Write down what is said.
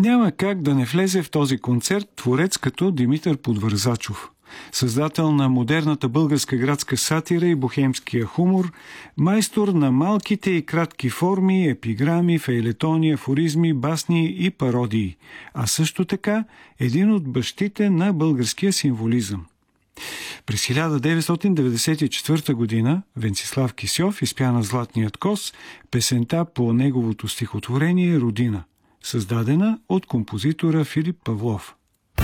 Няма как да не влезе в този концерт творец като Димитър Подвързачов. Създател на модерната българска градска сатира и бохемския хумор, майстор на малките и кратки форми, епиграми, фейлетони, афоризми, басни и пародии, а също така един от бащите на българския символизъм. През 1994 година Венцислав Кисьов изпя на Златният кос песента по неговото стихотворение «Родина», създадена от композитора Филип Павлов.